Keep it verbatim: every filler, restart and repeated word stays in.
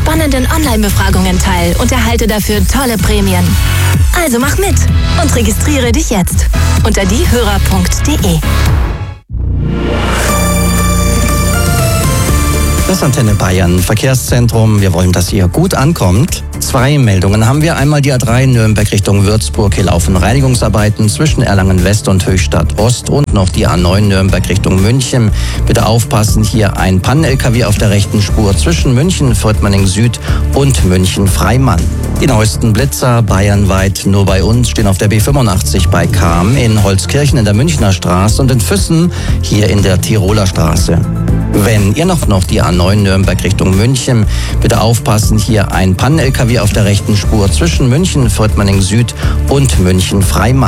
spannenden Online-Befragungen teil und erhalte dafür tolle Prämien. Also mach mit und registriere dich jetzt unter diehörer punkt de. Das Antenne Bayern Verkehrszentrum. Wir wollen, dass ihr gut ankommt. Zwei Meldungen haben wir. Einmal die A drei Nürnberg Richtung Würzburg. Hier laufen Reinigungsarbeiten zwischen Erlangen West und Höchstadt Ost. Und noch die A neun Nürnberg Richtung München. Bitte aufpassen, hier ein Pannen-L K W auf der rechten Spur zwischen München Viertmanning Süd und München Freimann. Die neuesten Blitzer bayernweit nur bei uns stehen auf der B fünfundachtzig bei Cham, in Holzkirchen in der Münchner Straße und in Füssen hier in der Tiroler Straße. Wenn ihr noch, noch die A neun Nürnberg Richtung München, bitte aufpassen, hier ein Pannen-L K W auf der rechten Spur zwischen München Viertmanning Süd und München Freimann.